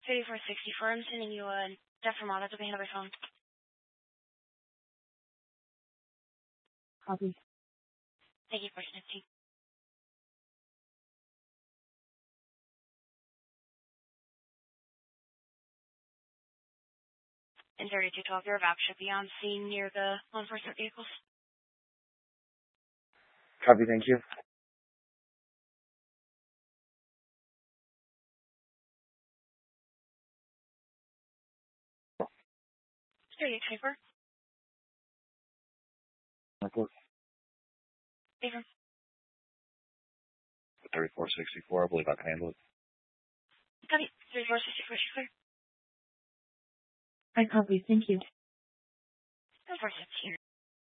3464, I'm sending you a death from all. That's okay, another phone. Copy. Thank you for snitching. And 3212, your VAP should be on scene near the law enforcement vehicles. Copy, thank you. Stereo Typer. Report. Favor. 3464, I believe I can handle it. Copy. 3464, she's clear. I copy. Thank you. 3416.